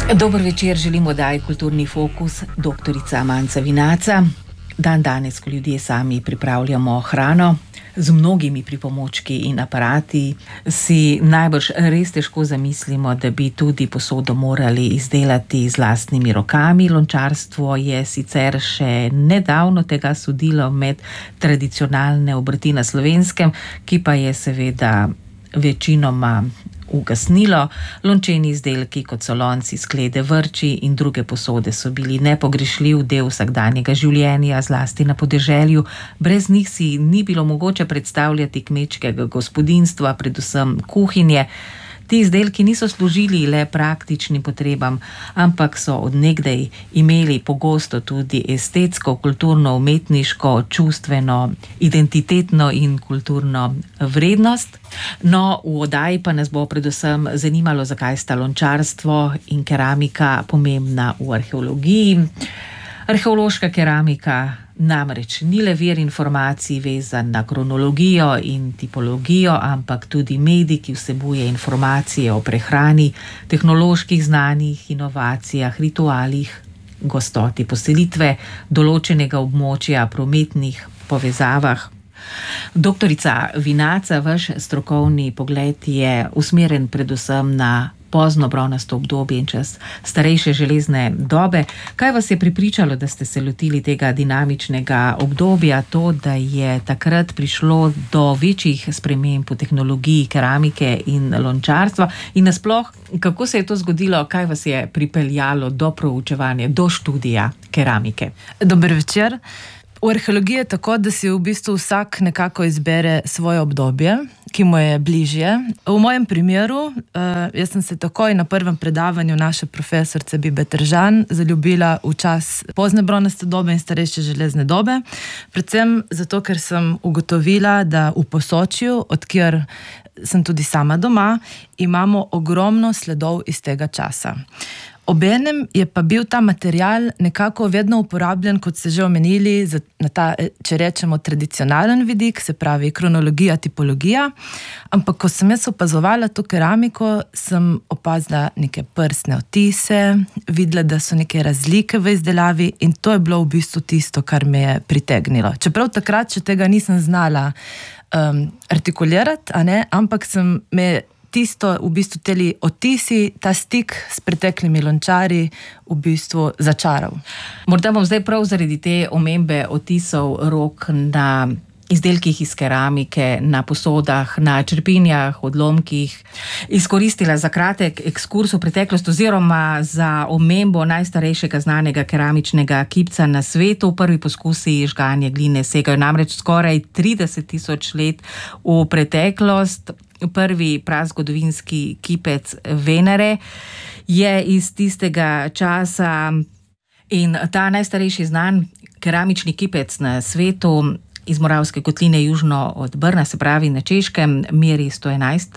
Dober večer, želimo daj Kulturni fokus, doktorica Manca Vinaca. Danes, ko ljudje sami pripravljamo hrano z mnogimi pripomočki in aparati, si najbrž res težko zamislimo, da bi tudi posodo morali izdelati z lastnimi rokami. Lončarstvo je sicer še nedavno tega sodilo med tradicionalne obrti na Slovenskem, ki pa je seveda večinoma ugasnilo. Lončeni izdelki, kot so lonci, sklede, vrči in druge posode, so bili nepogrešljiv del vsakdanjega življenja, zlasti na podeželju. Brez njih si ni bilo mogoče predstavljati kmečkega gospodinjstva, predvsem kuhinje. Ti izdelki niso služili le praktičnim potrebam, ampak so od nekdaj imeli pogosto tudi estetsko, kulturno, umetniško, čustveno, identitetno in kulturno vrednost. No, v oddaji pa nas bo predvsem zanimalo, zakaj sta lončarstvo in keramika pomembna v arheologiji. Arheološka keramika namreč ni le vir informacij vezan na kronologijo in tipologijo, ampak tudi medij, ki vsebuje informacije o prehrani, tehnoloških znanjih, inovacijah, ritualih, gostoti poselitve, določenega območja, prometnih povezavah. Doktorica Vinaca, vaš strokovni pogled je usmeren predvsem na pozno bronasto obdobje in čas starejše železne dobe. Kaj vas je prepričalo, da ste se lotili tega dinamičnega obdobja, to, da je takrat prišlo do večjih sprememb v tehnologiji keramike in lončarstva in nasploh, kako se je to zgodilo, kaj vas je pripeljalo do proučevanja, do študija keramike? Dober večer. V arheologiji je tako, da si v bistvu vsak nekako izbere svoje obdobje, ki mu je bližje. V mojem primeru, jaz sem se takoj na prvem predavanju naše profesorice Bibe Tržan zaljubila v čas pozne bronaste dobe in starejše železne dobe. Predvsem zato, ker sem ugotovila, da v Posočju, odkjer sem tudi sama doma, imamo ogromno sledov iz tega časa. Obenem je pa bil ta material nekako vedno uporabljen, kot ste že omenili, na ta, če rečemo, tradicionalen vidik, se pravi kronologija, tipologija. Ampak ko sem jaz opazovala to keramiko, sem opazila neke prstne odtise, videla, da so neke razlike v izdelavi in to je bilo v bistvu tisto, kar me je pritegnilo. Čeprav takrat še tega nisem znala artikulirati, ampak me tisto, v bistvu teli odtisi, ta stik s preteklimi lončari v bistvu začaral. Morda bom zdaj prav zaradi te omembe odtisov rok na izdelkih iz keramike, na posodah, na črepinjah, odlomkih izkoristila za kratek ekskurs v preteklost oziroma za omembo najstarejšega znanega keramičnega kipca na svetu. Prvi poskusi žganja gline segajo namreč skoraj 30.000 let v preteklost. Prvi prazgodovinski kipec Venere je iz tistega časa in ta najstarejši znan keramični kipec na svetu iz Moravske kotline južno od Brna, se pravi na Češkem, meri 111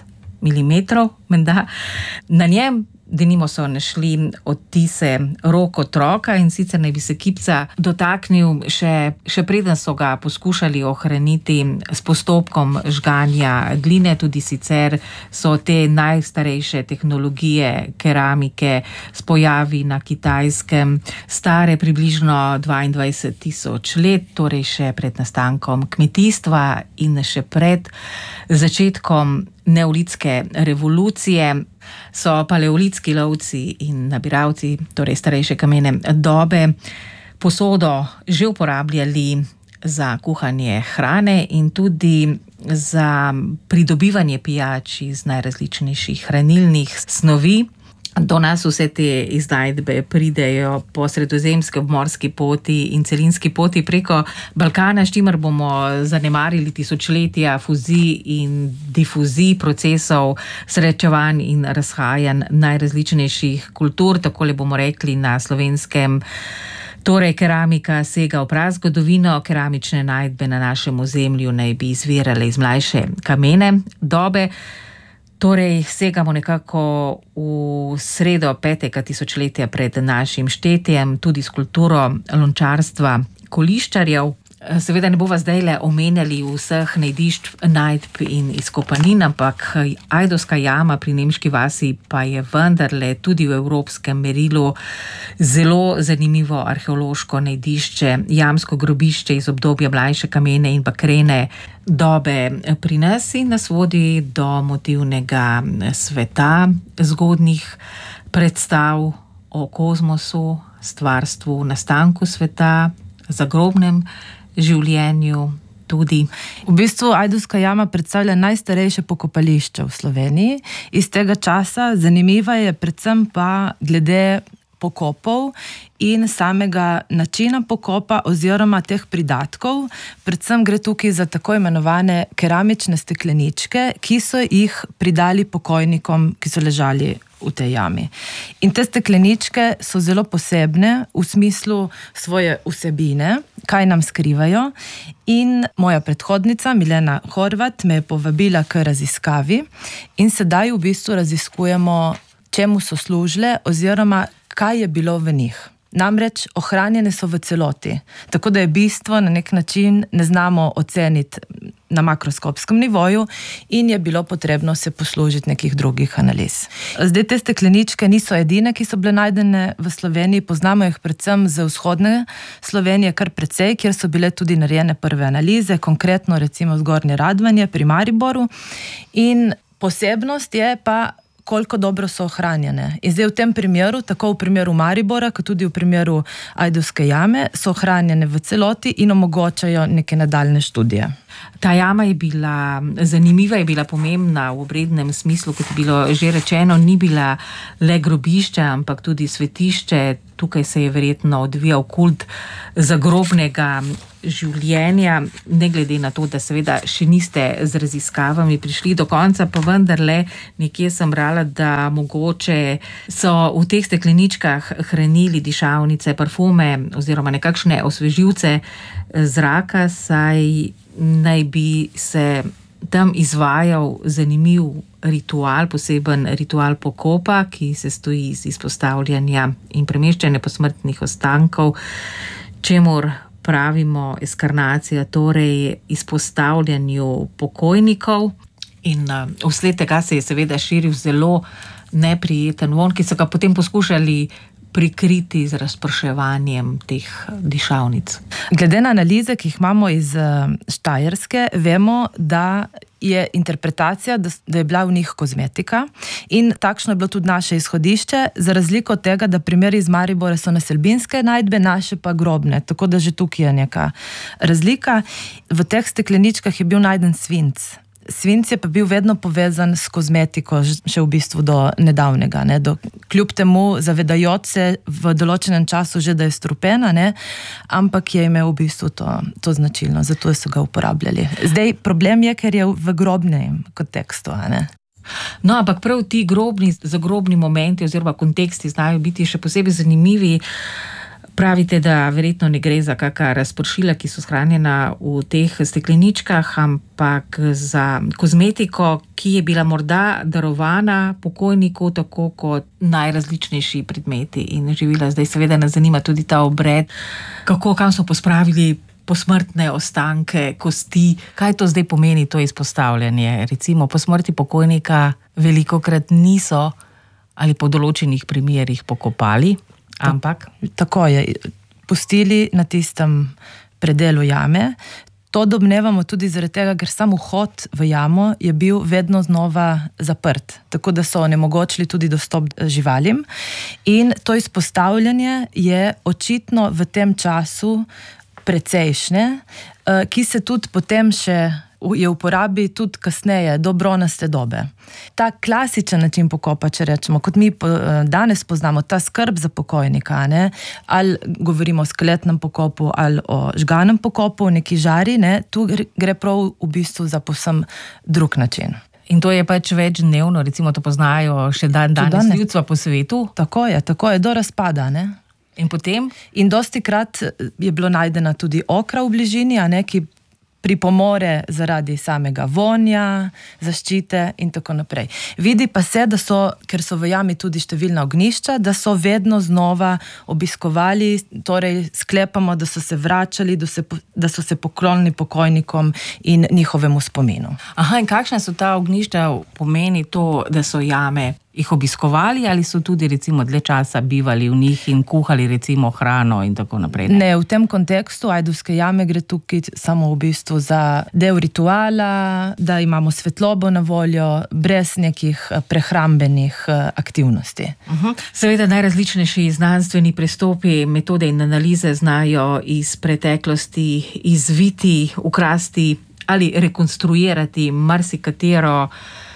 mm, menda. Na njem denimo so našli odtise rok otroka in sicer naj bi se kipca dotaknil še preden so ga poskušali ohraniti s postopkom žganja gline. Tudi sicer so te najstarejše tehnologije keramike s pojavi na Kitajskem stare približno 22.000 let, torej še pred nastankom kmetijstva in še pred začetkom neolitske revolucije. So paleolitski lovci in nabiralci, torej starejše kamene dobe, posodo že uporabljali za kuhanje hrane in tudi za pridobivanje pijač iz najrazličnejših hranilnih snovi. Do nas vse te iznajdbe pridejo po sredozemski obmorski poti in celinski poti preko Balkana, s čimer bomo zanemarili tisočletja fuzij in difuzij procesov srečevanj in razhajanj najrazličnejših kultur, takole bomo rekli na Slovenskem. Torej, keramika sega v prazgodovino, keramične najdbe na našem ozemlju naj bi izvirale iz mlajše kamene dobe. Torej, segamo nekako v sredo 5. tisočletja pred našim štetjem, tudi s kulturo lončarstva koliščarjev. Seveda ne bova zdajle omenjali vseh najdišč, najdb in izkopanin, ampak Ajdovska jama pri Nemški vasi pa je vendarle tudi v evropskem merilu zelo zanimivo arheološko najdišče, jamsko grobišče iz obdobja mlajše kamene in bakrene dobe pri nas in nas vodi do motivnega sveta, zgodnjih predstav o kozmosu, stvarstvu, nastanku sveta, zagrobnem življenju tudi. V bistvu Ajdovska jama predstavlja najstarejše pokopališče v Sloveniji. Iz tega časa zanimiva je predvsem pa glede pokopov in samega načina pokopa oziroma teh pridatkov. Predvsem gre tukaj za tako imenovane keramične stekleničke, ki so jih pridali pokojnikom, ki so ležali v tej jami. In te stekleničke so zelo posebne v smislu svoje vsebine, kaj nam skrivajo. In moja predhodnica Milena Horvat me je povabila k raziskavi in sedaj v bistvu raziskujemo, čemu so služile oziroma kaj je bilo v njih. Namreč ohranjene so v celoti, tako da je bistvo na nek način ne znamo oceniti na makroskopskem nivoju in je bilo potrebno se poslužiti nekih drugih analiz. Zdaj te stekleničke niso edine, ki so bile najdene v Sloveniji, poznamo jih predvsem z vzhodne Slovenije kar precej, kjer so bile tudi narejene prve analize, konkretno recimo Zgornje Radvanje pri Mariboru in posebnost je pa koliko dobro so ohranjene. In zdaj v tem primeru, tako v primeru Maribora, kot tudi v primeru Ajdovske jame, so ohranjene v celoti in omogočajo neke nadaljne študije. Ta jama je bila zanimiva, je bila pomembna v obrednem smislu, kot je bilo že rečeno, ni bila le grobišče, ampak tudi svetišče. Tukaj se je verjetno odvijal kult zagrobnega življenja, ne glede na to, da seveda še niste z raziskavami prišli do konca, pa vendarle nekje sem brala, da mogoče so v teh stekleničkah hranili dišavnice, parfume oziroma nekakšne osvežilce zraka, saj naj bi se tam izvajal zanimiv ritual, poseben ritual pokopa, ki se stoji iz izpostavljanja in premeščanja posmrtnih ostankov, čemur pravimo eskarnacija, torej izpostavljanju pokojnikov. In vsled tega se je seveda širil zelo neprijeten vonj, ki so ga potem poskušali prikriti z razprševanjem teh dišavnic. Glede na analize, ki jih imamo iz Štajerske, vemo, da je interpretacija, da je bila v njih kozmetika in takšno je bilo tudi naše izhodišče, za razliko od tega, da primeri iz Maribora so naselbinske najdbe, naše pa grobne, tako da že tukaj je neka razlika. V teh stekleničkah je bil najden svinc. Svinc je pa bil vedno povezan s kozmetiko, še v bistvu do nedavnega, ne? Kljub temu zavedajoč se v določenem času že, da je strupena, ne? Ampak je imel v bistvu to značilno, zato so ga uporabljali. Zdaj, problem je, ker je v grobnem kontekstu, ne? No, ampak prav ti zagrobni momenti oziroma konteksti znajo biti še posebej zanimivi. Pravite, da verjetno ne gre za kakšna razpršila, ki so shranjena v teh stekleničkah, ampak za kozmetiko, ki je bila morda darovana pokojniku, tako kot najrazličnejši predmeti in živila. Zdaj seveda nas zanima tudi ta obred, kam so pospravili posmrtne ostanke, kosti. Kaj to zdaj pomeni, to izpostavljanje? Recimo po smrti pokojnika velikokrat niso ali po določenih primerih pokopali, ampak tako je, pustili na tistem predelu jame. To domnevamo tudi zaradi tega, ker sam vhod v jamo je bil vedno znova zaprt, tako da so onemogočili tudi dostop živalim. In to izpostavljanje je očitno v tem času precejšnje, ki se tudi potem še je v uporabi tudi kasneje, do bronaste dobe. Ta klasičen način pokopa, če rečemo, kot mi danes poznamo, ta skrb za pokojnika, ne? Ali govorimo o skeletnem pokopu ali o žganem pokopu, neki žari, ne? Tu gre prav v bistvu za povsem drug način. In to je pač večdnevno, recimo to poznajo še danes ljudstva po svetu? Tako je, do razpada, ne? In potem? In dostikrat je bilo najdena tudi okra v bližini, a ne, ki pripomore zaradi samega vonja, zaščite in tako naprej. Vidi pa se, da so, ker so v jami tudi številna ognjišča, da so vedno znova obiskovali, torej sklepamo, da so se vračali, da so se poklonili pokojnikom in njihovemu spominu. Aha, in kakšna so ta ognjišča, pomeni to, da so jame jih obiskovali ali so tudi recimo dlje časa bivali v njih in kuhali recimo hrano in tako naprej? Ne, v tem kontekstu Ajdovske jame gre tukaj samo v bistvu za del rituala, da imamo svetlobo na voljo, brez nekih prehrambenih aktivnosti. Seveda najrazličnejši znanstveni pristopi, metode in analize znajo iz preteklosti izviti, ukrasti ali rekonstruirati marsikatero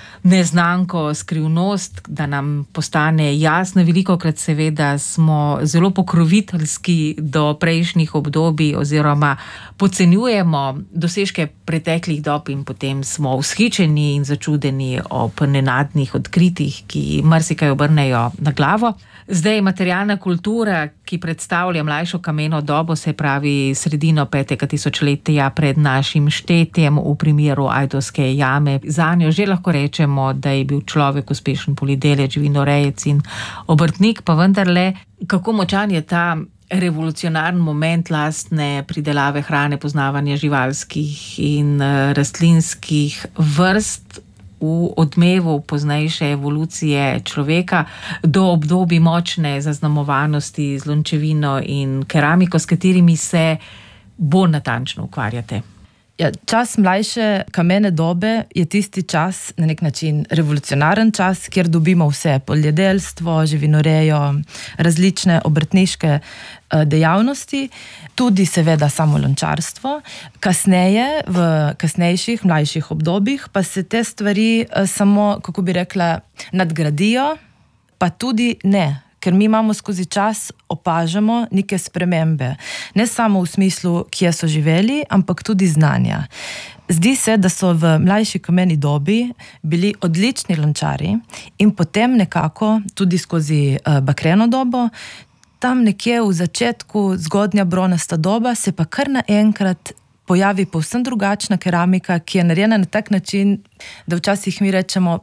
neznanko, skrivnost, da nam postane jasno. Velikokrat seveda smo zelo pokroviteljski do prejšnjih obdobij oziroma podcenjujemo dosežke preteklih dob in potem smo vzhičeni in začudeni ob nenadnih odkritjih, ki marsikaj obrnejo na glavo. Zdaj materialna kultura, ki predstavlja mlajšo kameno dobo, se pravi sredino 5. tisočletja pred našim štetjem v primeru Ajdovske jame. Zanjo že lahko rečemo, da je bil človek uspešen poljedelec, živinorejec in obrtnik, pa vendarle, kako močan je ta revolucionarni moment lastne pridelave hrane, poznavanja živalskih in rastlinskih vrst v odmevu poznejše evolucije človeka do obdobij močne zaznamovanosti z lončevino in keramiko, s katerimi se bolj natančno ukvarjate. Ja, čas mlajše kamene dobe je tisti čas, na nek način revolucionaren čas, kjer dobimo vse, poljedelstvo, živinorejo, različne obrtniške dejavnosti, tudi seveda samo lončarstvo. Kasneje, v kasnejših, mlajših obdobjih, pa se te stvari samo, kako bi rekla, nadgradijo, pa tudi ne. Ker mi imamo skozi čas, opažamo neke spremembe. Ne samo v smislu, kje so živeli, ampak tudi znanja. Zdi se, da so v mlajši kameni dobi bili odlični lončari in potem nekako tudi skozi bakreno dobo, tam nekje v začetku zgodnja bronasta doba se pa kar naenkrat pojavi povsem drugačna keramika, ki je narejena na tak način, da včasih mi rečemo,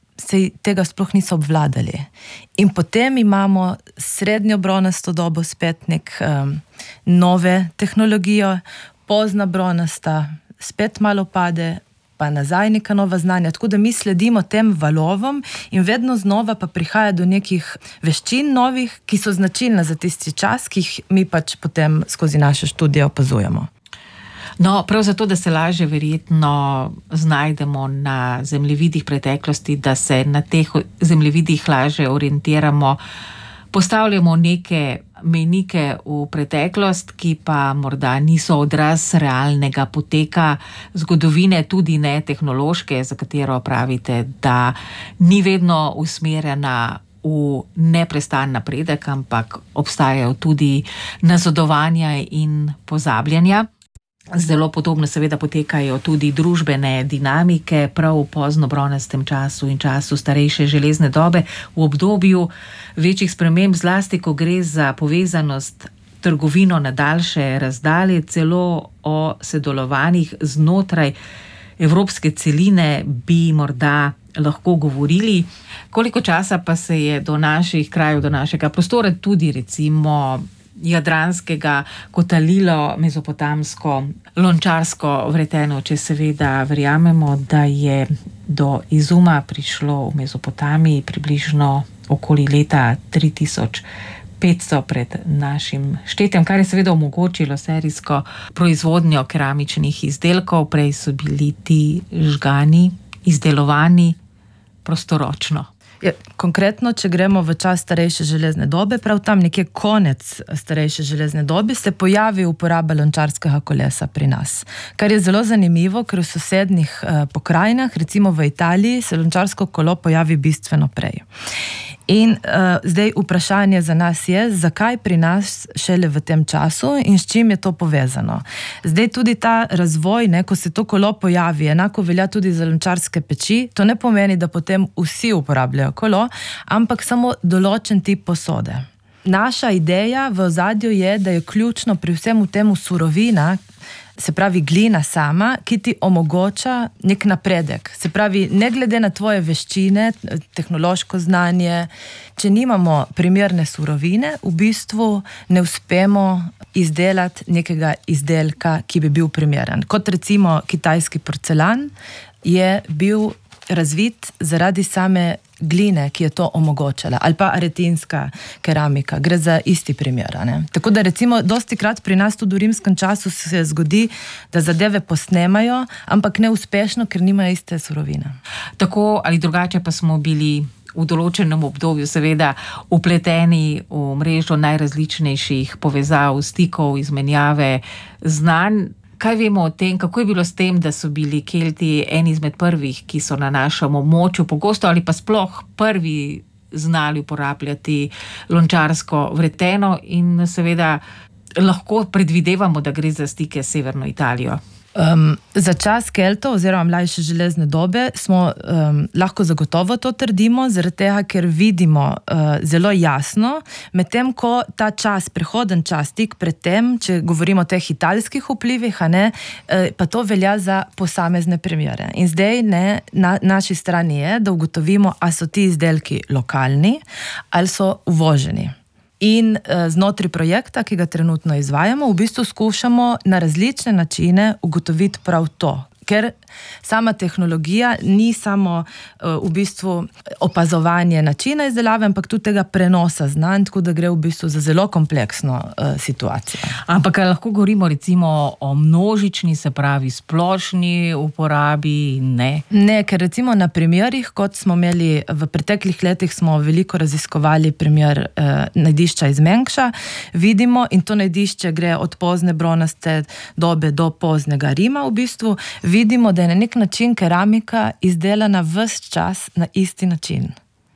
se tega sploh niso obvladali. In potem imamo srednjo bronasto dobo, spet nek nove tehnologijo, pozna bronasta, spet malo pade, pa nazaj neka nova znanja. Tako da mi sledimo tem valovom in vedno znova pa prihaja do nekih veščin novih, ki so značilne za tisti čas, ki jih mi pač potem skozi naše študije opazujemo. No, prav zato, da se lažje verjetno znajdemo na zemljevidih preteklosti, da se na teh zemljevidih lažje orientiramo, postavljamo neke mejnike v preteklost, ki pa morda niso odraz realnega poteka zgodovine, tudi ne tehnološke, za katero pravite, da ni vedno usmerjena v neprestan napredek, ampak obstajajo tudi nazadovanja in pozabljanja. Zelo podobno seveda potekajo tudi družbene dinamike, prav v poznobronastem času in času starejše železne dobe, v obdobju večjih sprememb, zlasti ko gre za povezanost trgovino na daljše razdalje, celo o sodelovanjih znotraj evropske celine bi morda lahko govorili. Koliko časa pa se je do naših krajev, do našega prostora, tudi recimo jadranskega, kotalilo mezopotamsko, lončarsko vreteno, če seveda verjamemo, da je do izuma prišlo v Mezopotamiji približno okoli leta 3500 pred našim štetjem, kar je seveda omogočilo serijsko proizvodnjo keramičnih izdelkov. Prej so bili ti žgani, izdelovani prostoročno. Ja, konkretno, če gremo v čas starejše železne dobe, prav tam nekje konec starejše železne dobe se pojavi uporaba lončarskega kolesa pri nas. Kar je zelo zanimivo, ker v sosednjih pokrajinah, recimo v Italiji, se lončarsko kolo pojavi bistveno prej. In zdaj vprašanje za nas je, zakaj pri nas šele v tem času in s čim je to povezano. Zdaj tudi ta razvoj, ko se to kolo pojavi, enako velja tudi za lončarske peči, to ne pomeni, da potem vsi uporabljajo kolo, ampak samo določen tip posode. Naša ideja v ozadju je, da je ključno pri vsem temu surovina, se pravi glina sama, ki ti omogoča nek napredek. Se pravi, ne glede na tvoje veščine, tehnološko znanje, če nimamo primerne surovine, v bistvu ne uspemo izdelati nekega izdelka, ki bi bil primeren. Kot recimo kitajski porcelan je bil razvit zaradi same gline, ki je to omogočala, ali pa aretinska keramika, gre za isti primer. Ne? Tako da recimo dostikrat pri nas tudi v rimskem času se zgodi, da zadeve posnemajo, ampak neuspešno, ker nimajo iste surovine. Tako ali drugače pa smo bili v določenem obdobju seveda upleteni v mrežo najrazličnejših povezav, stikov, izmenjave znanj. Kaj vemo o tem, kako je bilo s tem, da so bili Kelti eni izmed prvih, ki so na našem območju pogosto ali pa sploh prvi znali uporabljati lončarsko vreteno in seveda lahko predvidevamo, da gre za stike s severno Italijo? Za čas Keltov oziroma mlajše železne dobe smo lahko zagotovo to trdimo, zaradi tega, ker vidimo zelo jasno, medtem ko ta čas, prehoden čas, tik pred tem, če govorimo o teh italskih vplivih, pa to velja za posamezne primere. In zdaj na naši strani je, da ugotovimo, a so ti izdelki lokalni ali so uvoženi. In znotraj projekta, ki ga trenutno izvajamo, v bistvu skušamo na različne načine ugotoviti prav to. Ker sama tehnologija ni samo v bistvu opazovanje načina izdelave, ampak tudi tega prenosa znanj, tako da gre v bistvu za zelo kompleksno situacijo. Ampak lahko govorimo recimo o množični, se pravi splošni uporabi, ne? Ne, ker recimo na primerih, kot smo imeli v preteklih letih, smo veliko raziskovali primer najdišča iz Mengša, vidimo, in to najdišče gre od pozne bronaste dobe do poznega Rima v bistvu, vidimo, da je na nek način keramika izdelana ves čas na isti način.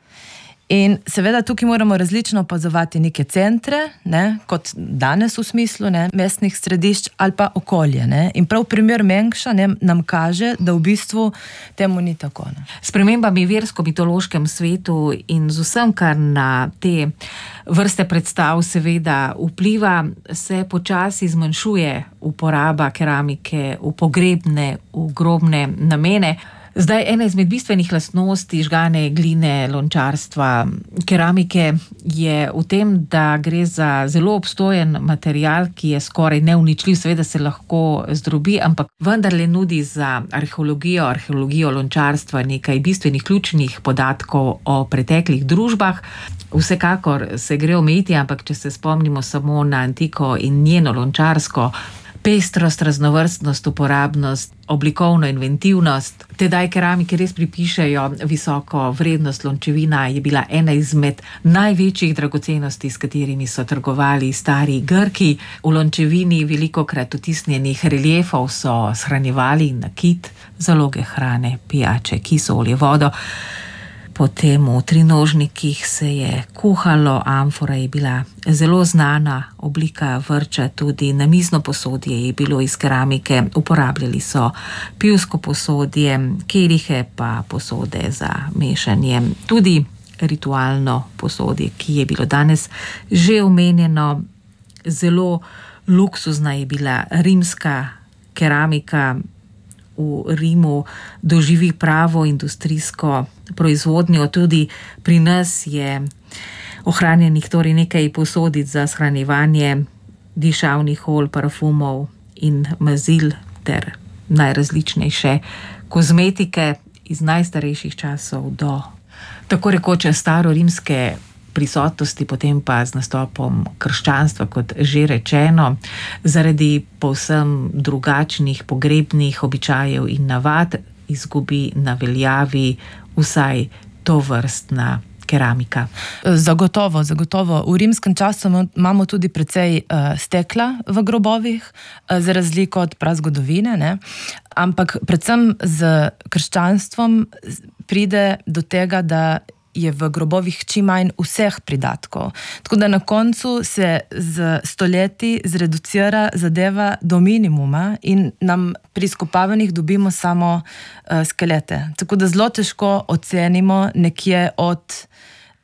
In seveda tukaj moramo različno opazovati neke centre, kot danes v smislu mestnih središč ali pa okolje. In prav primer Mengša nam kaže, da v bistvu temu ni tako. S spremembami v versko-mitološkem svetu in z vsem, kar na te vrste predstav seveda vpliva, se počasi zmanjšuje uporaba keramike v pogrebne, v grobne namene. Zdaj, ena izmed bistvenih lastnosti žgane gline, lončarstva, keramike je v tem, da gre za zelo obstojen material, ki je skoraj neuničljiv, seveda se lahko zdrobi, ampak vendarle nudi za arheologijo lončarstva nekaj bistvenih ključnih podatkov o preteklih družbah. Vsekakor se gre omejiti, ampak če se spomnimo samo na antiko in njeno lončarsko pestrost, raznovrstnost, uporabnost, oblikovno inventivnost. Tedaj keramiki res pripišejo visoko vrednost. Lončevina je bila ena izmed največjih dragocenosti, s katerimi so trgovali stari Grki. V lončevini velikokrat vtisnjenih reliefov so shranjevali nakit, zaloge hrane, pijače, kis, olje, vodo. Potem v trinožnikih se je kuhalo, amfora je bila zelo znana, oblika vrča, tudi namizno posodje je bilo iz keramike, uporabljali so pivsko posodje, kelihe pa posode za mešanje, tudi ritualno posodje, ki je bilo danes že omenjeno. Zelo luksuzna je bila rimska keramika. V Rimu doživi pravo industrijsko proizvodnjo, tudi pri nas je ohranjenih torej nekaj posodic za shranjevanje dišavnih olj, parfumov in mazil ter najrazličnejše kozmetike iz najstarejših časov do tako rekoče starorimske prisotnosti, potem pa z nastopom krščanstva, kot že rečeno, zaradi povsem drugačnih pogrebnih običajev in navad izgubi na veljavi vsaj tovrstna keramika. Zagotovo. V rimskem času imamo tudi precej stekla v grobovih, za razliko od prazgodovine, ampak predvsem z krščanstvom pride do tega, da je v grobovih čim manj vseh pridatkov. Tako da na koncu se z stoletji zreducira zadeva do minimuma in nam pri izkopavanjih dobimo samo skelete. Tako da zelo težko ocenimo nekje od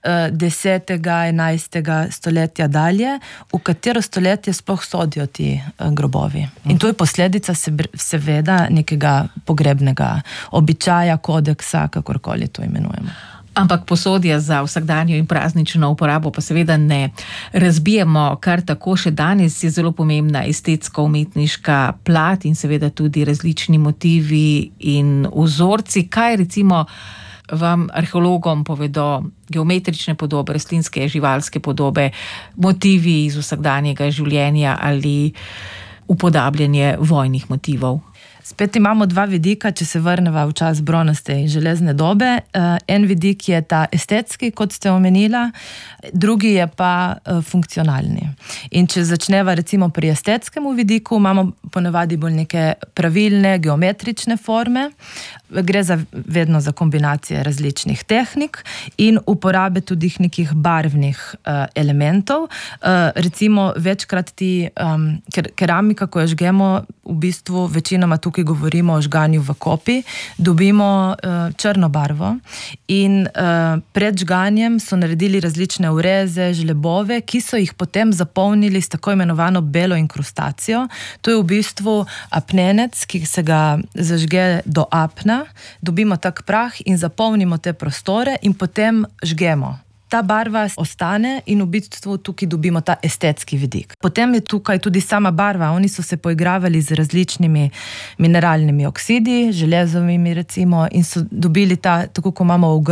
10., 11. stoletja dalje, v katero stoletje sploh sodijo ti grobovi. In to je posledica seveda nekega pogrebnega običaja, kodeksa, kakorkoli to imenujemo. Ampak posodje za vsakdanjo in praznično uporabo pa seveda ne razbijemo kar tako. Še danes je zelo pomembna estetsko-umetniška plat in seveda tudi različni motivi in vzorci. Kaj recimo vam arheologom povedo geometrične podobe, rastlinske, živalske podobe, motivi iz vsakdanjega življenja ali upodabljanje vojnih motivov? Spet imamo dva vidika, če se vrneva v čas bronaste in železne dobe. En vidik je ta estetski, kot ste omenila, drugi je pa funkcionalni. In če začneva recimo pri estetskemu vidiku, imamo ponavadi bolj neke pravilne geometrične forme. Gre vedno za kombinacije različnih tehnik in uporabe tudi nekih barvnih elementov. Recimo večkrat keramika, ko jo žgemo, v bistvu večinoma tukaj govorimo o žganju v kopi, dobimo črno barvo in pred žganjem so naredili različne ureze, žlebove, ki so jih potem zapolnili s tako imenovano belo inkrustacijo. To je v bistvu apnenec, ki se ga zažge do apna, dobimo tak prah in zapolnimo te prostore in potem žgemo. Ta barva ostane in v bistvu tukaj dobimo ta estetski vidik. Potem je tukaj tudi sama barva. Oni so se poigravali z različnimi mineralnimi oksidi, železovimi recimo, in so dobili tako kot imamo v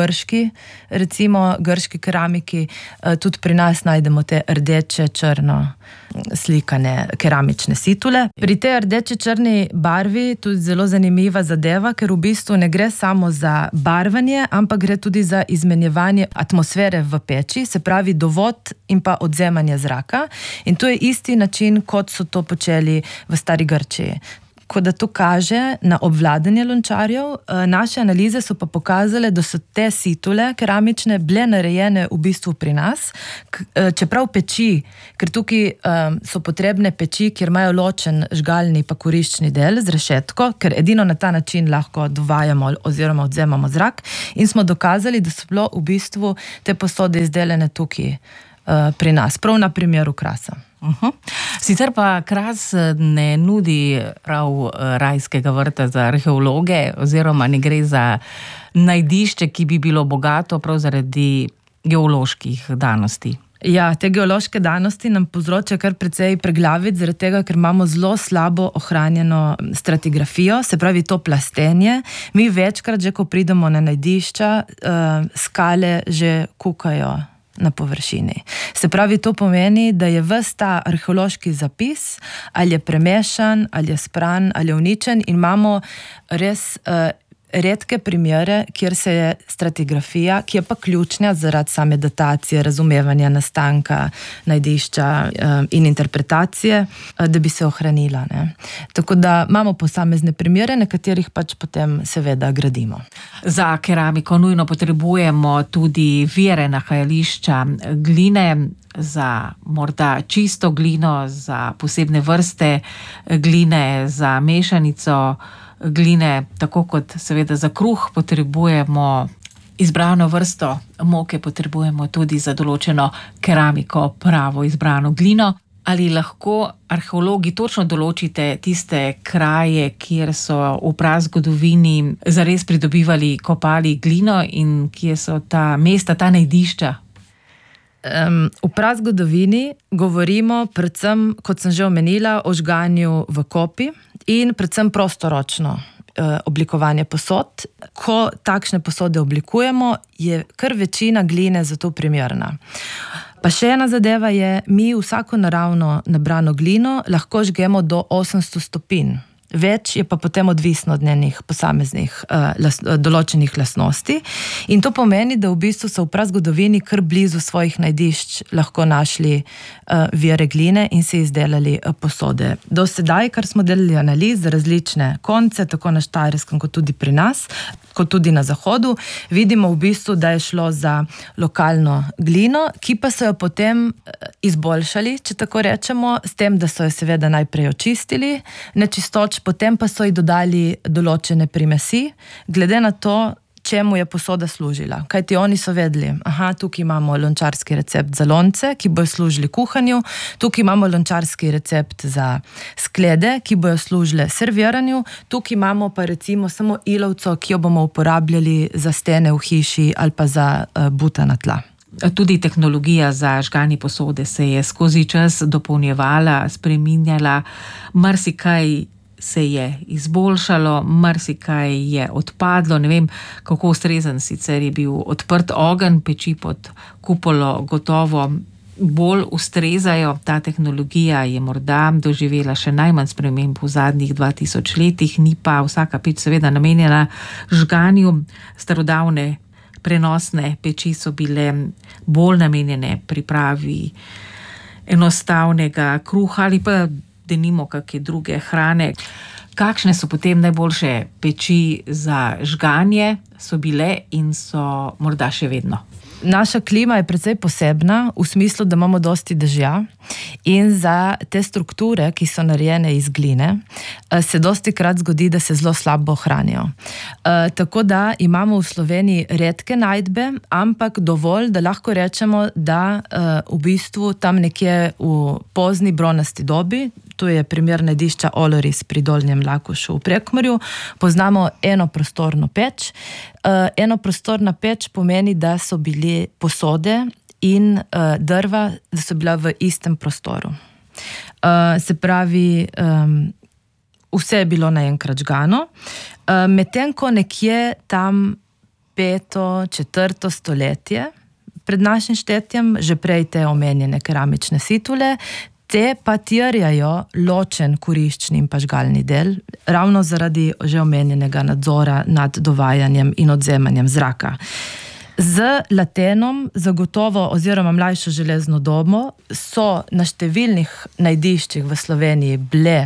grški keramiki, tudi pri nas najdemo te rdeče, črno slikane keramične situle. Pri tej rdeče črni barvi tudi zelo zanimiva zadeva, ker v bistvu ne gre samo za barvanje, ampak gre tudi za izmenjevanje atmosfere v peči, se pravi dovod in pa odzemanje zraka. In to je isti način, kot so to počeli v stari Grčiji. Ko da to kaže na obvladanje lončarjev, naše analize so pa pokazale, da so te situle keramične bile narejene v bistvu pri nas, čeprav peči, ker tukaj so potrebne peči, kjer imajo ločen žgalni pa kuriščni del z rešetko, ker edino na ta način lahko dovajamo oziroma odzemamo zrak, in smo dokazali, da so bilo v bistvu te posode izdelane tukaj pri nas, prav na primeru Krasa. Sicer pa Kras ne nudi prav rajskega vrta za arheologe, oziroma ne gre za najdišče, ki bi bilo bogato prav zaradi geoloških danosti. Ja, te geološke danosti nam povzročajo kar precej preglavic, zaradi tega, ker imamo zelo slabo ohranjeno stratigrafijo, se pravi to plastenje. Mi večkrat, že ko pridemo na najdišča, skale že kukajo na površini. Se pravi, to pomeni, da je ves ta arheološki zapis ali je premešan, ali je spran, ali je uničen, in imamo res redke primere, kjer se je stratigrafija, ki je pa ključna zaradi same datacije, razumevanja nastanka najdišča in interpretacije, da bi se ohranila. Ne? Tako da imamo posamezne primere, na katerih pač potem seveda gradimo. Za keramiko nujno potrebujemo tudi vire nahajališča gline, za morda čisto glino, za posebne vrste gline, za mešanico gline, tako kot seveda za kruh potrebujemo izbrano vrsto moke, potrebujemo tudi za določeno keramiko pravo izbrano glino. Ali lahko arheologi točno določite tiste kraje, kjer so v prazgodovini zares pridobivali, kopali glino, in kje so ta mesta, ta najdišča? V prazgodovini govorimo predvsem, kot sem že omenila, o žganju v kopi in predvsem prostoročno oblikovanje posod. Ko takšne posode oblikujemo, je kar večina gline za to primerna. Pa še ena zadeva je, mi vsako naravno nabrano glino lahko žgemo do 800 stopinj. Več je pa potem odvisno od njenih posameznih določenih lastnosti. In to pomeni, da v bistvu so v prazgodovini kar blizu svojih najdišč lahko našli vire gline in si izdelali posode. Do sedaj, kar smo delali analiz za različne konce, tako na Štajerskem kot tudi pri nas, kot tudi na Zahodu, vidimo v bistvu, da je šlo za lokalno glino, ki pa so jo potem izboljšali, če tako rečemo, s tem, da so jo seveda najprej očistili nečistoč, potem pa so ji dodali določene primesi. Glede na to, čemu je posoda služila. Kajti oni so vedeli, tukaj imamo lončarski recept za lonce, ki bojo služili kuhanju, tukaj imamo lončarski recept za sklede, ki bojo služile serviranju, tukaj imamo pa recimo samo ilovco, ki jo bomo uporabljali za stene v hiši ali pa za butana tla. Tudi tehnologija za žganje posode se je skozi čas dopolnjevala, spreminjala, marsikaj se je izboljšalo, marsikaj je odpadlo, ne vem, kako ustrezen sicer je bil odprt ogenj, peči pod kupolo gotovo bolj ustrezajo. Ta tehnologija je morda doživela še najmanj sprememb v zadnjih 2000 letih, ni pa vsaka peč seveda namenjena žganju. Starodavne prenosne peči so bile bolj namenjene pripravi enostavnega kruha ali pa denimo kakšne druge hrane. Kakšne so potem najboljše peči za žganje, so bile in so morda še vedno? Naša klima je precej posebna v smislu, da imamo dosti dežja in za te strukture, ki so narejene iz gline, se dosti krat zgodi, da se zelo slabo hranijo. Tako da imamo v Sloveniji redke najdbe, ampak dovolj, da lahko rečemo, da v bistvu tam nekje v pozni bronasti dobi, to je primer najdišča Oloris pri Dolnjem Lakušu v Prekmurju, poznamo enoprostorno peč. Enoprostorna peč pomeni, da so bili posode in drva, da so bila v istem prostoru. Se pravi, vse je bilo naenkrat žgano, medtem ko nekje tam 5., 4. stoletje pred našim štetjem, že prej te omenjene keramične situle, te pa terjajo ločen kuriščni in pa žgalni del, ravno zaradi že omenjenega nadzora nad dovajanjem in odzemanjem zraka. Z latenom, zagotovo oziroma mlajšo železno dobo, so na številnih najdiščih v Sloveniji bile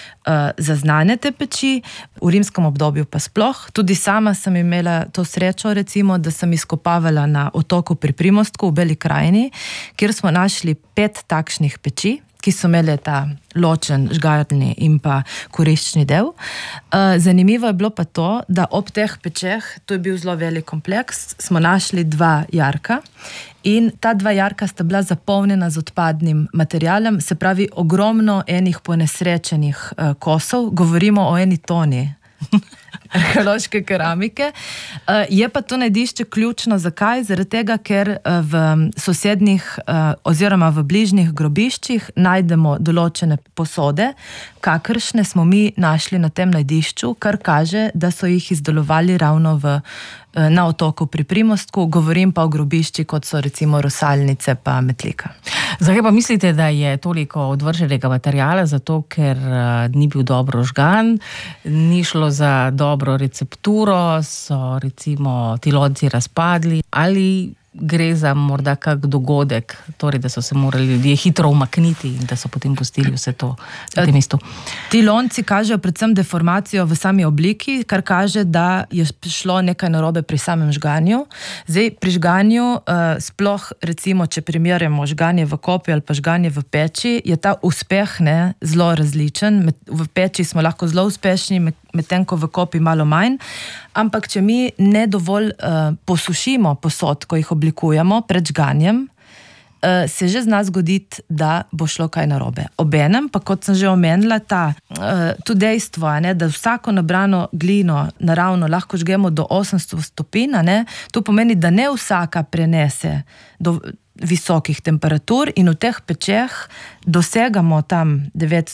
zaznane te peči, v rimskem obdobju pa sploh. Tudi sama sem imela to srečo, recimo, da sem izkopavala na otoku pri Primostku v Beli krajini, kjer smo našli 5 takšnih peči, ki so imeli ta ločen žgalni in pa kuriščni del. Zanimivo je bilo pa to, da ob teh pečeh, to je bil zelo velik kompleks, smo našli 2 jarka in ta 2 jarka sta bila zapolnjena z odpadnim materialom, se pravi ogromno enih ponesrečenih kosov, govorimo o 1 toni arheološke keramike. Je pa to najdišče ključno. Zakaj? Zaradi tega, ker v sosednjih oziroma v bližnjih grobiščih najdemo določene posode, kakršne smo mi našli na tem najdišču, kar kaže, da so jih izdelovali ravno na otoku pri Primostku, govorim pa o grobišči, kot so recimo Rosalnice pa Metlika. Zakaj pa mislite, da je toliko odvrženega materiala? Zato, ker ni bil dobro žgan, ni šlo za dobro recepturo, so recimo ti lonci razpadli, ali gre za morda kak dogodek, torej da so se morali ljudje hitro umakniti in da so potem pustili vse to na tem mestu? Ti lonci kažejo predvsem deformacijo v sami obliki, kar kaže, da je šlo nekaj narobe pri samem žganju. Zdaj, pri žganju, sploh recimo, če primerjamo žganje v kopi ali pa žganje v peči, je ta uspeh zelo različen. V peči smo lahko zelo uspešni, medtem ko v kopi malo manj, ampak če mi ne dovolj posušimo posod, ko jih oblikujemo pred žganjem, se že zna zgoditi, da bo šlo kaj narobe. Obenem, pa kot sem že omenila, to dejstvo, da vsako nabrano glino naravno lahko žgemo do 800 stopinj, to pomeni, da ne vsaka prenese do visokih temperatur in v teh pečeh dosegamo tam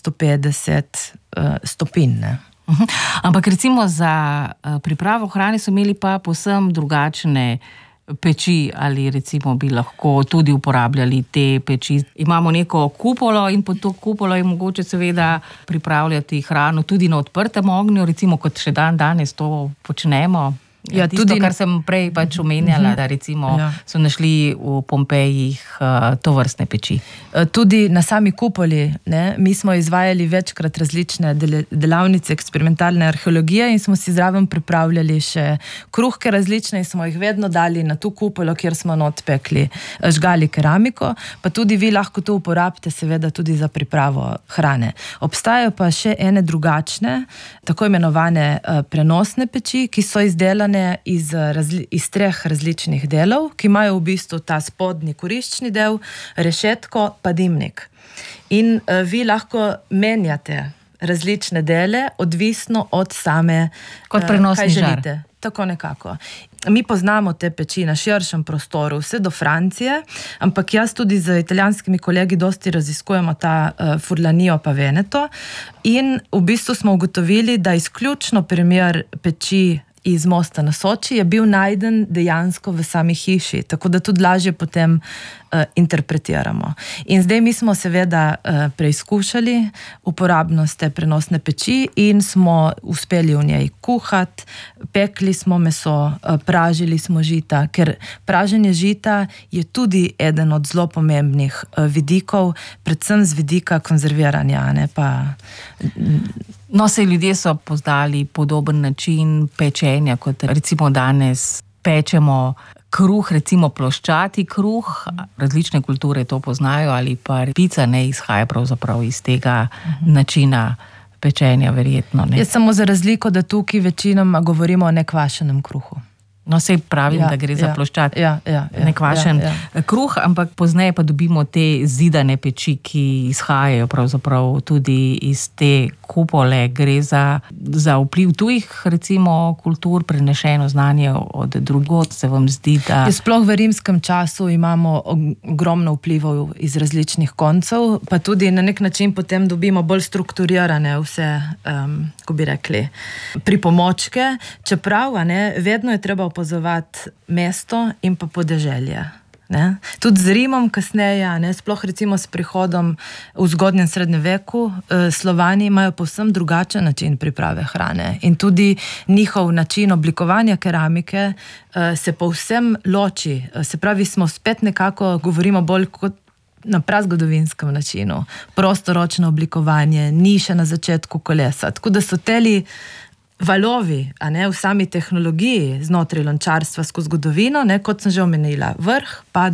950 stopinj. Ampak recimo za pripravo hrane so imeli pa povsem drugačne peči, ali recimo bi lahko tudi uporabljali te peči. Imamo neko kupolo in pod to kupolo je mogoče seveda pripravljati hrano tudi na odprtem ognju, recimo kot še danes to počnemo. Ja, tisto, tudi, kar sem prej pač omenjala, da recimo so našli v Pompejih to vrstne peči. Tudi na sami kupoli, mi smo izvajali večkrat različne delavnice eksperimentalne arheologije in smo si zraven pripravljali še kruhke različne in smo jih vedno dali na to kupolo, kjer smo not pekli, žgali keramiko, pa tudi vi lahko to uporabite seveda tudi za pripravo hrane. Obstajajo pa še ene drugačne, tako imenovane prenosne peči, ki so izdelane sestavljene iz 3 različnih delov, ki imajo v bistvu ta spodnji koriščni del, rešetko pa dimnik. In vi lahko menjate različne dele, odvisno od same, kot prenosni kaj želite. žar. Tako nekako. Mi poznamo te peči na širšem prostoru, vse do Francije, ampak jaz tudi z italijanskimi kolegi dosti raziskujemo ta Furlanio pa Veneto in v bistvu smo ugotovili, da izključno primer peči iz Mosta na Soči je bil najden dejansko v sami hiši, tako da tudi lažje potem interpretiramo. In zdaj mi smo seveda preizkušali uporabnost te prenosne peči in smo uspeli v njej kuhati, pekli smo meso, pražili smo žita, ker praženje žita je tudi eden od zelo pomembnih vidikov, predvsem z vidika konzerviranja, ne pa... No, saj ljudje so poznali podoben način pečenja, kot recimo danes pečemo kruh, recimo ploščati kruh, različne kulture to poznajo, ali pa pica ne izhaja pravzaprav iz tega načina pečenja, verjetno. Ne? Je samo za razliko, da tukaj večinoma govorimo o nekvašenem kruhu. No, sej pravim, da gre za ploščat, nekvašen kruh, ampak pozneje pa dobimo te zidane peči, ki izhajajo pravzaprav tudi iz te kupole. Gre za vpliv tujih, recimo, kultur, prenešeno znanje od drugod, se vam zdi, da... Sploh v rimskem času imamo ogromno vplivov iz različnih koncev, pa tudi na nek način potem dobimo bolj strukturirane vse, ko bi rekli, pripomočke, čeprav, vedno je treba opazovati mesto in pa podeželje. Ne? Tudi z Rimom kasneje, sploh recimo s prihodom v zgodnjem srednjeveku, Slovani imajo povsem drugačen način priprave hrane in tudi njihov način oblikovanja keramike se povsem loči. Se pravi, smo spet nekako, govorimo bolj kot na prazgodovinskem načinu. Prostoročno oblikovanje, ni še na začetku kolesa. Tako da so teli valovi, v sami tehnologiji znotraj lončarstva skozi zgodovino, kot sem že omenila, vrh,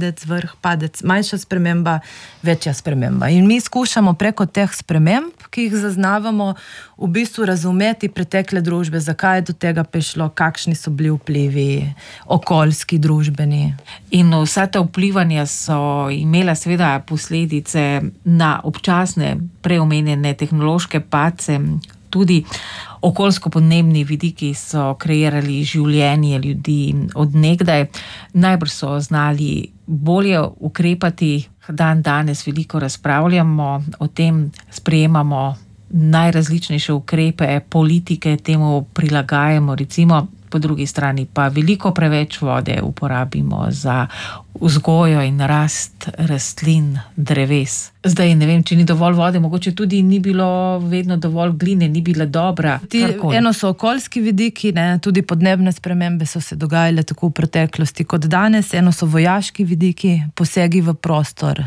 padec, manjša sprememba, večja sprememba. In mi skušamo preko teh sprememb, ki jih zaznavamo, v bistvu razumeti pretekle družbe, zakaj je do tega prišlo, kakšni so bili vplivi, okoljski, družbeni. In vsa ta vplivanja so imela seveda posledice na občasne preomenjene tehnološke padce, tudi okoljsko-podnebni vidiki so kreirali življenje ljudi od nekdaj. Najbrž so znali bolje ukrepati. Dan danes veliko razpravljamo o tem, sprejemamo najrazličnejše ukrepe, politike temu prilagajamo, recimo po drugi strani pa veliko preveč vode uporabimo za vzgojo in rast rastlin, dreves. Zdaj ne vem, če ni dovolj vode, mogoče tudi ni bilo vedno dovolj gline, ni bila dobra. Eno so okoljski vidiki, tudi podnebne spremembe so se dogajale tako v preteklosti kot danes, eno so vojaški vidiki, posegi v prostor,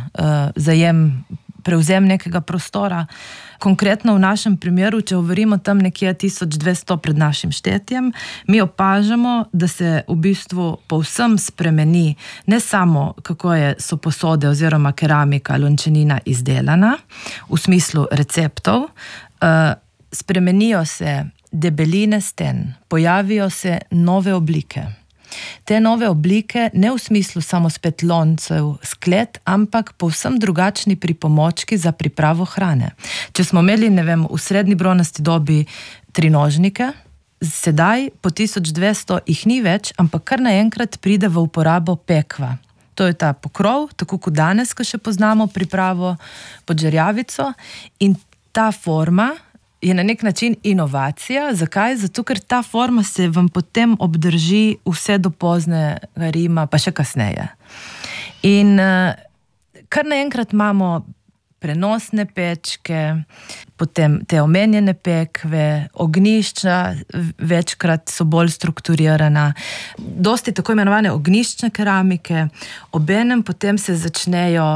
prevzem nekega prostora. Konkretno v našem primeru, če govorimo tam nekje 1200 pred našim štetjem, mi opažamo, da se v bistvu povsem spremeni ne samo, kako so posode oziroma keramika, lončenina izdelana, v smislu receptov, spremenijo se debeline sten, pojavijo se nove oblike. Te nove oblike ne v smislu samo spet loncev, sklet, ampak povsem drugačni pripomočki za pripravo hrane. Če smo imeli, v srednji bronasti dobi trinožnike, sedaj po 1200 jih ni več, ampak kar naenkrat pride v uporabo pekva. To je ta pokrov, tako kot danes, ko še poznamo pripravo pod žerjavico, in ta forma je na nek način inovacija. Zakaj? Zato, ker ta forma se vam potem obdrži vse do poznega Rima, pa še kasneje. In kar naenkrat imamo prenosne pečke, potem te omenjene pekve, ognjišča večkrat so bolj strukturirana, dosti tako imenovane ognjiščne keramike, obenem potem se začnejo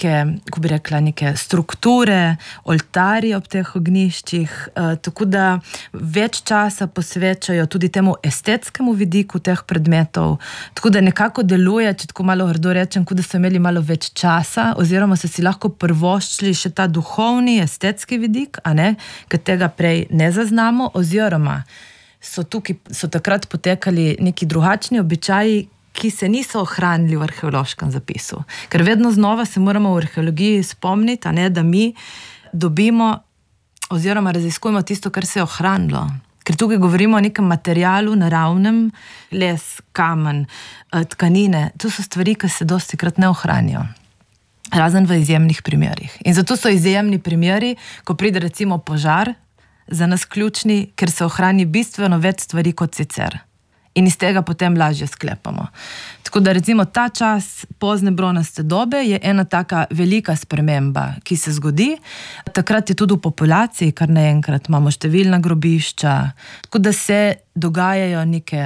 neke strukture, oltarji ob teh ognjiščih, tako da več časa posvečajo tudi temu estetskemu vidiku teh predmetov, tako da nekako deluje, če tako malo grdo rečem, kot da so imeli malo več časa, oziroma so si lahko prvoščili še ta duhovni, estetski vidik, ker tega prej ne zaznamo, oziroma so takrat potekali neki drugačni običaji, ki se niso ohranili v arheološkem zapisu. Ker vedno znova se moramo v arheologiji spomniti, da mi dobimo oziroma raziskujemo tisto, kar se je ohranilo. Ker tukaj govorimo o nekem materialu, naravnem, les, kamen, tkanine. To so stvari, ki se dostikrat ne ohranijo. Razen v izjemnih primerih. In zato so izjemni primeri, ko pride recimo požar, za nas ključni, ker se ohrani bistveno več stvari kot sicer. In iz tega potem lažje sklepamo. Tako da recimo ta čas pozne bronaste dobe je ena taka velika sprememba, ki se zgodi. Takrat je tudi v populaciji, kar naenkrat imamo številna grobišča, tako da se dogajajo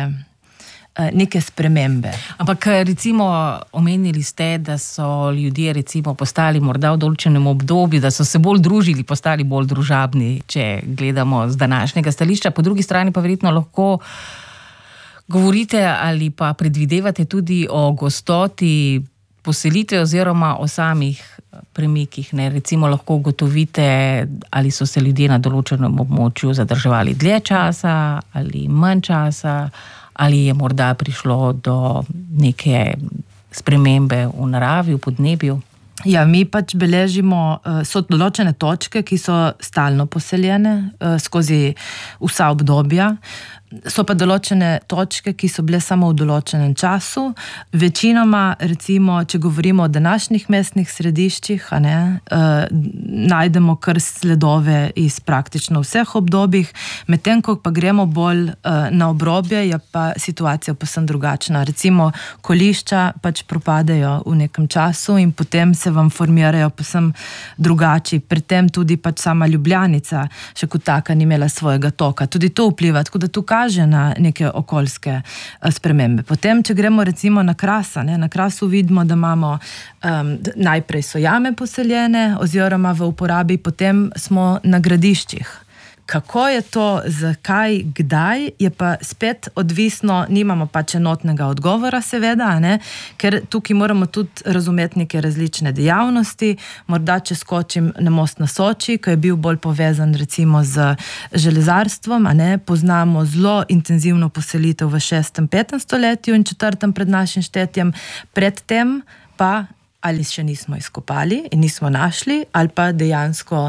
neke spremembe. Ampak recimo omenili ste, da so ljudje recimo postali morda v določenem obdobju, da so se bolj družili, postali bolj družabni, če gledamo z današnjega stališča. Po drugi strani pa verjetno lahko govorite ali pa predvidevate tudi o gostoti poselitve oziroma o samih premikih. Recimo lahko ugotovite, ali so se ljudje na določenem območju zadrževali dlje časa ali manj časa, ali je morda prišlo do neke spremembe v naravi, v podnebju. Ja, mi pač beležimo, so določene točke, ki so stalno poseljene skozi vsa obdobja. So pa določene točke, ki so bile samo v določenem času. Večinoma, recimo, če govorimo o današnjih mestnih središčih, najdemo kar sledove iz praktično vseh obdobjih, medtem ko pa gremo bolj na obrobje, je pa situacija povsem drugačna. Recimo, kolišča pač propadejo v nekem času in potem se vam formirajo povsem drugači. Pri tem tudi pač sama Ljubljanica še kot taka ni imela svojega toka. Tudi to vpliva, tako da tu kaže na neke okoljske spremembe. Potem, če gremo recimo na Kras, na Krasu vidimo, da imamo najprej so jame poseljene oziroma v uporabi, potem smo na gradiščih. Kako je to, zakaj, kdaj, je pa spet odvisno, nimamo pač enotnega odgovora seveda, ker tukaj moramo tudi razumeti neke različne dejavnosti. Morda, če skočim na most na Soči, ki je bil bolj povezan recimo z železarstvom, poznamo zelo intenzivno poselitev v 6. 5. stoletju in 4. pred našim štetjem, predtem pa ali še nismo izkopali in nismo našli, ali pa dejansko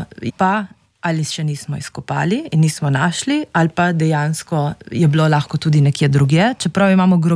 je bilo lahko tudi nekje drugje, čeprav imamo